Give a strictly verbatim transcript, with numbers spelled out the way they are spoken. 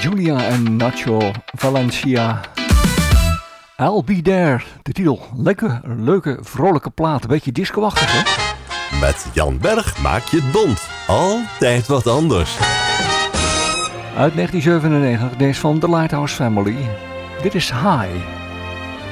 Julia en Nacho Valencia. I'll Be There, de titel. Lekker, leuke, vrolijke plaat. Een beetje discoachtig, hè? Met Jan Berg maak je het bont. Altijd wat anders. Uit negentien zevenennegentig, deze van The Lighthouse Family. Dit is High.